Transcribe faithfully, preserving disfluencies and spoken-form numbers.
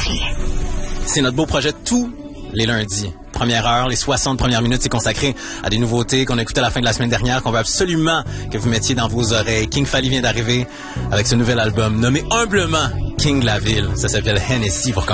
Énergie. C'est notre beau projet tous les lundis. Première heure, les soixante premières minutes, c'est consacré à des nouveautés qu'on a écoutées à la fin de la semaine dernière, qu'on veut absolument que vous mettiez dans vos oreilles. King Fally vient d'arriver avec ce nouvel album nommé humblement King de la Ville. Ça s'appelle Hennessy pour